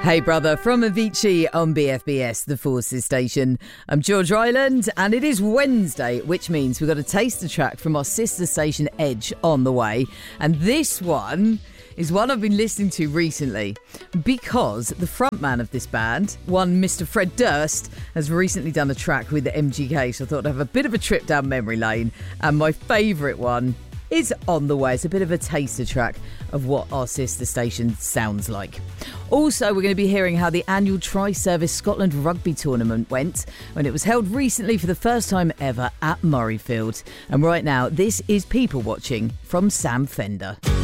Hey brother, from Avicii on BFBS, the Forces station. I'm George Ryland and it is Wednesday, which means we've got a taster track from our sister station Edge on the way. And this one is one I've been listening to recently because the frontman of this band, one Mr. Fred Durst, has recently done a track with the MGK, so I thought I'd have a bit of a trip down memory lane. And my favourite one is On the Way. It's a bit of a taster track of what our sister station sounds like. Also, we're going to be hearing how the annual Tri-Service Scotland Rugby Tournament went when it was held recently for the first time ever at Murrayfield. And right now, this is People Watching from Sam Fender.